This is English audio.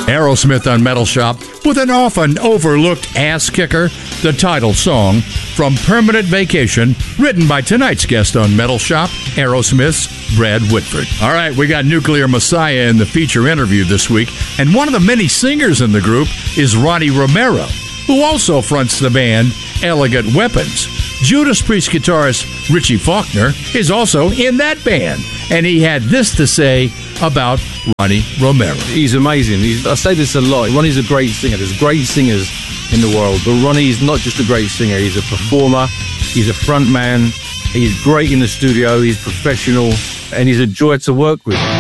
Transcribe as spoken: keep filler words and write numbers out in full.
Aerosmith on Metal Shop with an often overlooked ass kicker, the title song from Permanent Vacation, written by tonight's guest on Metal Shop, Aerosmith's Brad Whitford. All right, we got Nuclear Messiah in the feature interview this week, and one of the many singers in the group is Ronnie Romero, who also fronts the band Elegant Weapons. Judas Priest guitarist Richie Faulkner is also in that band, and he had this to say about Ronnie Romero. He's amazing. He's, I say this a lot. Ronnie's a great singer. There's great singers in the world, but Ronnie's not just a great singer. He's a performer. He's a front man. He's great in the studio. He's professional, and he's a joy to work with.